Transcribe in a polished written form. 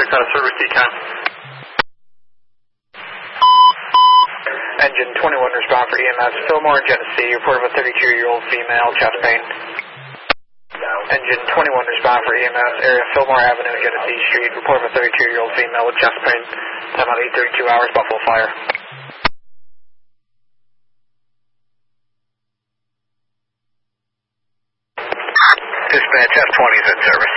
6 out of service, decon. Engine 21 respond for EMS Fillmore in Genesee, report of a 32-year-old female, chest pain. Engine 21 respond for EMS area Fillmore Avenue, Genesee Street, report of a 32-year-old female with chest pain. Time out 8:32 hours, Buffalo Fire. Dispatch F20 is in service.